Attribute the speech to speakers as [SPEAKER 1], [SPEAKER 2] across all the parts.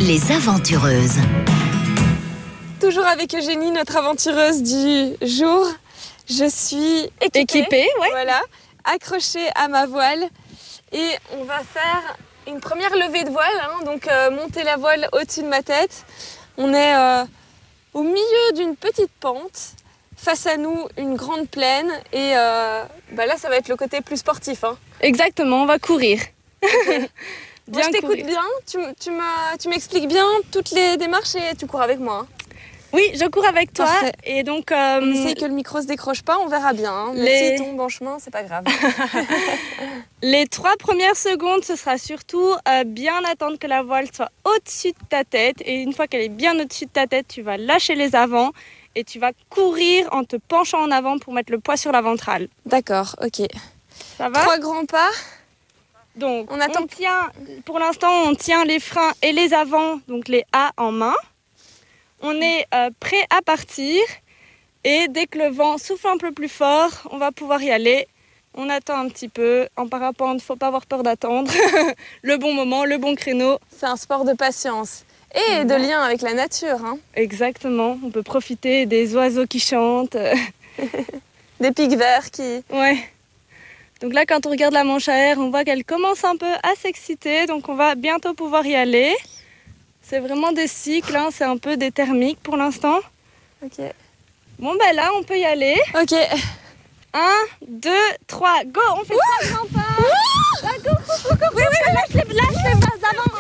[SPEAKER 1] Les aventureuses.
[SPEAKER 2] Toujours avec Eugénie, notre aventureuse du jour. Je suis équipée, voilà, accrochée à ma voile et on va faire une première levée de voile, donc monter la voile au-dessus de ma tête. On est au milieu d'une petite pente, face à nous une grande plaine et là ça va être le côté plus sportif.
[SPEAKER 3] Exactement, on va courir.
[SPEAKER 2] Okay. Moi, je t'écoute bien, tu m'expliques bien toutes les démarches et tu cours avec moi.
[SPEAKER 3] Oui, je cours avec toi.
[SPEAKER 2] Parfait.
[SPEAKER 3] Et donc,
[SPEAKER 2] on essaye que le micro se décroche pas, on verra bien. Mais s'il tombe en chemin, c'est pas grave.
[SPEAKER 3] Les 3 premières secondes, ce sera surtout bien attendre que la voile soit au-dessus de ta tête. Et une fois qu'elle est bien au-dessus de ta tête, tu vas lâcher les avants et tu vas courir en te penchant en avant pour mettre le poids sur la ventrale.
[SPEAKER 2] D'accord, ok.
[SPEAKER 3] Ça va ?
[SPEAKER 2] 3 grands pas.
[SPEAKER 3] Donc, pour l'instant, on tient les freins et les avants, donc les A en main. On est prêt à partir et dès que le vent souffle un peu plus fort, on va pouvoir y aller. On attend un petit peu. En parapente, il ne faut pas avoir peur d'attendre. Le bon moment, le bon créneau.
[SPEAKER 2] C'est un sport de patience et de lien avec la nature.
[SPEAKER 3] Exactement. On peut profiter des oiseaux qui chantent.
[SPEAKER 2] Des pics verts qui...
[SPEAKER 3] Ouais. Donc là, quand on regarde la manche à air, on voit qu'elle commence un peu à s'exciter. Donc on va bientôt pouvoir y aller. C'est vraiment des cycles, c'est un peu des thermiques pour l'instant.
[SPEAKER 2] Ok.
[SPEAKER 3] Bon, là, on peut y aller.
[SPEAKER 2] Ok.
[SPEAKER 3] 1, 2, 3, go. On fait 3 grands pas. Là, go. Oui, lâche les bases avant.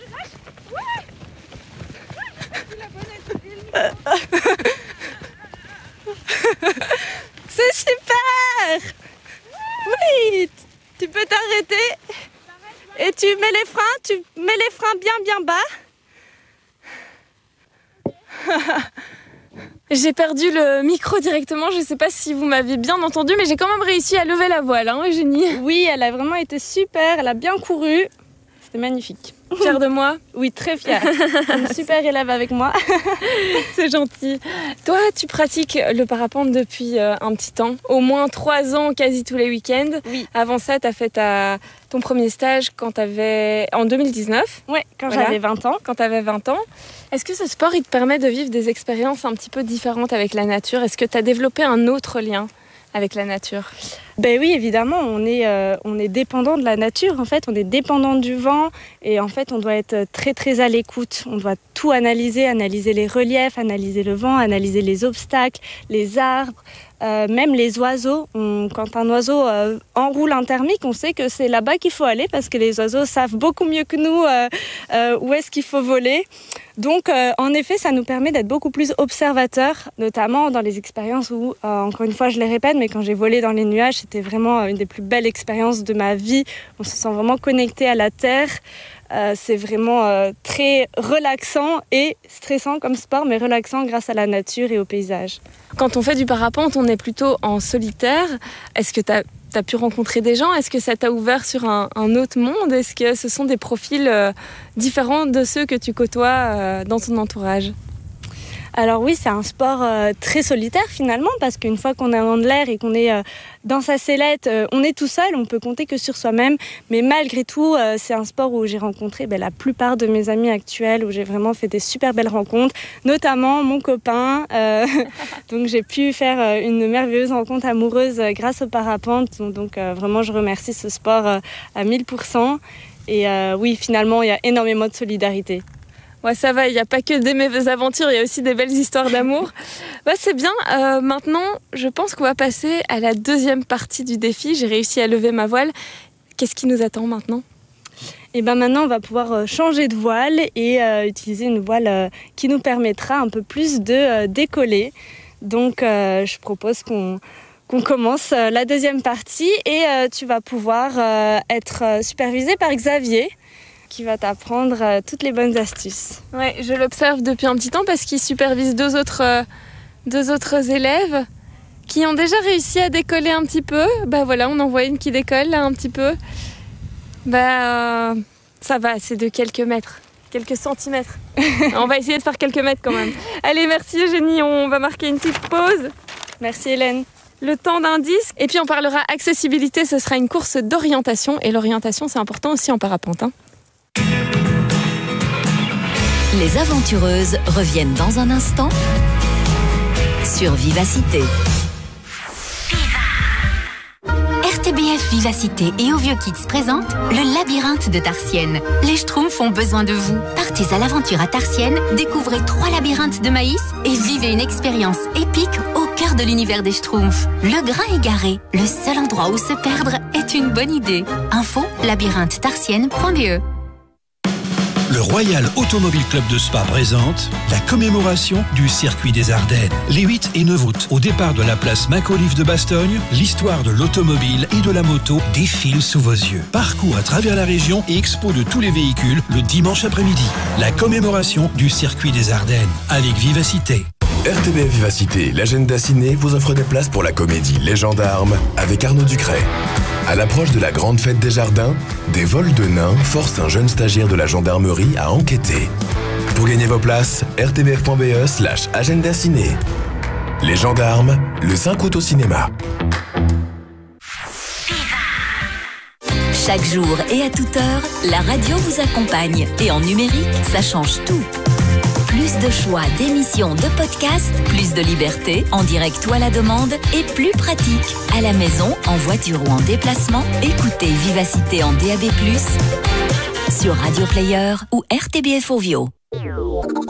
[SPEAKER 3] C'est super. Oui, tu peux t'arrêter. Et tu mets les freins bien bas.
[SPEAKER 2] J'ai perdu le micro directement, je ne sais pas si vous m'avez bien entendu, mais j'ai quand même réussi à lever la voile, Eugénie.
[SPEAKER 3] Oui, elle a vraiment été super, elle a bien couru, c'était magnifique.
[SPEAKER 2] Fière de moi ?
[SPEAKER 3] Oui, très fière. Une super élève avec moi.
[SPEAKER 2] C'est gentil. Toi, tu pratiques le parapente depuis un petit temps, au moins 3 ans, quasi tous les week-ends.
[SPEAKER 3] Oui.
[SPEAKER 2] Avant ça, tu as fait ton premier stage en 2019.
[SPEAKER 3] Oui, quand j'avais 20 ans.
[SPEAKER 2] Quand tu avais 20 ans. Est-ce que ce sport, il te permet de vivre des expériences un petit peu différentes avec la nature ? Est-ce que tu as développé un autre lien avec la nature ?
[SPEAKER 3] Ben oui, évidemment, on est dépendant de la nature, en fait, on est dépendant du vent et en fait, on doit être très très à l'écoute. On doit tout analyser les reliefs, analyser le vent, analyser les obstacles, les arbres, même les oiseaux. Quand un oiseau enroule un thermique, on sait que c'est là-bas qu'il faut aller parce que les oiseaux savent beaucoup mieux que nous où est-ce qu'il faut voler. Donc, en effet, ça nous permet d'être beaucoup plus observateurs, notamment dans les expériences où, encore une fois, je les répète, mais quand j'ai volé dans les nuages, c'était vraiment une des plus belles expériences de ma vie. On se sent vraiment connecté à la terre. C'est vraiment très relaxant et stressant comme sport, mais relaxant grâce à la nature et au paysage.
[SPEAKER 2] Quand on fait du parapente, on est plutôt en solitaire. Est-ce que tu as pu rencontrer des gens ? Est-ce que ça t'a ouvert sur un autre monde ? Est-ce que ce sont des profils différents de ceux que tu côtoies dans ton entourage ?
[SPEAKER 3] Alors oui, c'est un sport très solitaire finalement, parce qu'une fois qu'on est en l'air et qu'on est dans sa sellette, on est tout seul, on peut compter que sur soi-même. Mais malgré tout, c'est un sport où j'ai rencontré la plupart de mes amis actuels, où j'ai vraiment fait des super belles rencontres, notamment mon copain. Donc j'ai pu faire une merveilleuse rencontre amoureuse grâce au parapente. Donc vraiment, je remercie ce sport à 1000%. Et oui, finalement, il y a énormément de solidarité.
[SPEAKER 2] Ouais, ça va, il n'y a pas que des mésaventures, il y a aussi des belles histoires d'amour. Ouais, c'est bien. Maintenant, je pense qu'on va passer à la deuxième partie du défi. J'ai réussi à lever ma voile. Qu'est-ce qui nous attend maintenant ?
[SPEAKER 3] Et maintenant, on va pouvoir changer de voile et utiliser une voile qui nous permettra un peu plus de décoller. Donc, je propose qu'on commence la deuxième partie et tu vas pouvoir être supervisé par Xavier, qui va t'apprendre toutes les bonnes astuces.
[SPEAKER 2] Ouais, je l'observe depuis un petit temps parce qu'il supervise deux autres élèves qui ont déjà réussi à décoller un petit peu. Bah voilà, on en voit une qui décolle là un petit peu. Ça va, c'est de quelques mètres, quelques centimètres. On va essayer de faire quelques mètres quand même. Allez, merci Eugénie, on va marquer une petite pause.
[SPEAKER 3] Merci Hélène.
[SPEAKER 2] Le temps d'un disque. Et puis on parlera accessibilité, ce sera une course d'orientation. Et l'orientation, c'est important aussi en parapente.
[SPEAKER 1] Les aventureuses reviennent dans un instant sur Vivacité. RTBF Vivacité et Ovio Kids présentent le labyrinthe de Tarsienne. Les Schtroumpfs ont besoin de vous. Partez à l'aventure à Tarsienne, découvrez 3 labyrinthes de maïs et vivez une expérience épique au cœur de l'univers des Schtroumpfs. Le Grain égaré, le seul endroit où se perdre est une bonne idée. Info labyrinthe-tarsienne.be.
[SPEAKER 4] Le Royal Automobile Club de Spa présente la commémoration du circuit des Ardennes. Les 8 et 9 août, au départ de la place Mac-Olive de Bastogne, l'histoire de l'automobile et de la moto défile sous vos yeux. Parcours à travers la région et expo de tous les véhicules le dimanche après-midi. La commémoration du circuit des Ardennes avec Vivacité.
[SPEAKER 5] RTBF Vivacité, l'agenda ciné vous offre des places pour la comédie Les Gendarmes avec Arnaud Ducret. À l'approche de la grande fête des jardins, des vols de nains forcent un jeune stagiaire de la gendarmerie à enquêter. Pour gagner vos places, rtbf.be/agenda ciné. Les Gendarmes, le 5 août au cinéma.
[SPEAKER 1] Chaque jour et à toute heure, la radio vous accompagne. Et en numérique, ça change tout. Plus de choix d'émissions, de podcasts, plus de liberté, en direct ou à la demande, et plus pratique. À la maison, en voiture ou en déplacement, écoutez Vivacité en DAB+, sur Radio Player ou RTBF Ovio.